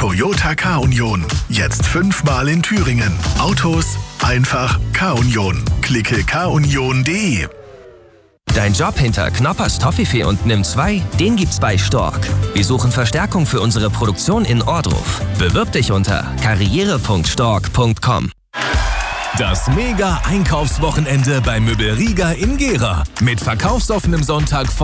Toyota K-Union. Jetzt 5-mal in Thüringen. Autos einfach K-Union. Klicke kunion.de. Dein Job hinter Knoppers Toffifee und Nimm 2, den gibt's bei Stork. Wir suchen Verstärkung für unsere Produktion in Ohrdruf. Bewirb dich unter karriere.stork.com. Das Mega-Einkaufswochenende bei Möbel Rieger in Gera. Mit verkaufsoffenem Sonntag